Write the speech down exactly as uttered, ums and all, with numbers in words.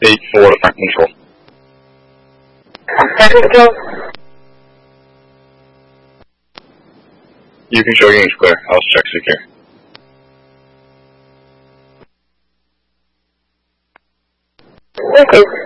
eight four to front control. Front control? You can show units clear. I'll check secure. Okay,